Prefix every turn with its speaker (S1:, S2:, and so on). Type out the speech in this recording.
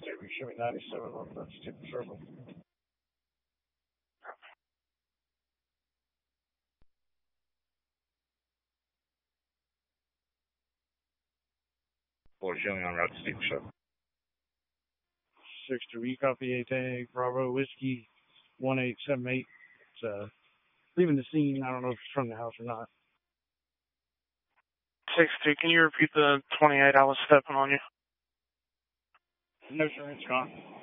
S1: Show me 97 on that stupid circle.
S2: Or showing on route to Steven Show.
S1: 6-3 copy, A Bravo Whiskey 1878. It's leaving the scene. I don't know if it's from the house or not.
S3: 6-2, can you repeat the 28 I was stepping on you?
S1: No, sir, it's gone.